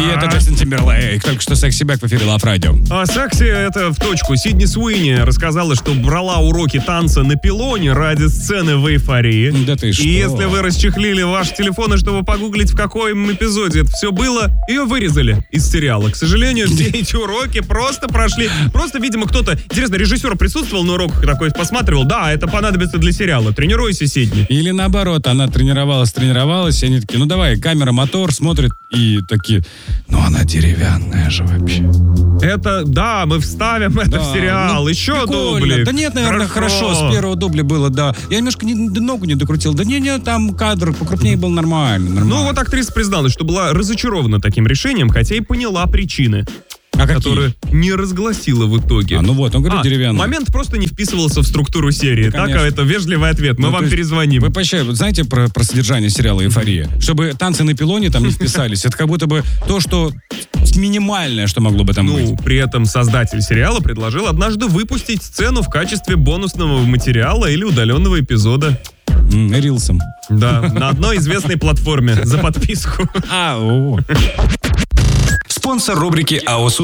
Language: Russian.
И это Джастин Тимберлейк. Только что «Секси Бэк» в эфире Лав Радио. А секси это в точку. Сидни Суини рассказала, что брала уроки танца на пилоне ради сцены в «Эйфории». Да ты что? И если вы расчехлили ваши телефоны, чтобы погуглить, в каком эпизоде это все было, ее вырезали из сериала. К сожалению, все эти уроки просто прошли. Просто, видимо, кто-то... Интересно, режиссер присутствовал на уроках, такой посматривал. Да, это понадобится для сериала. Тренируйся, Сидни. Или наоборот, она тренировалась, и они такие, ну давай, камера, мотор, смотрит, и такие, ну она деревянная же вообще. Это, да, мы вставим это в сериал. Еще прикольно. дублик. Да нет, наверное, хорошо, с первого дубля было, да. Я немножко ногу не докрутил. Да не, там кадр покрупнее был нормально. Ну вот актриса призналась, что была разочарована таким решением, хотя и поняла причины. А которые не разгласила в итоге. Он говорит, деревянный. Момент просто не вписывался в структуру серии. Да, так, это вежливый ответ. Мы вам перезвоним. Вы знаете про содержание сериала «Эйфория»? Чтобы танцы на пилоне там не вписались. Это как будто бы то, что минимальное, что могло бы там быть. При этом создатель сериала предложил однажды выпустить сцену в качестве бонусного материала или удаленного эпизода. Рилсом. Да, на одной известной платформе за подписку. Спонсор рубрики «АОС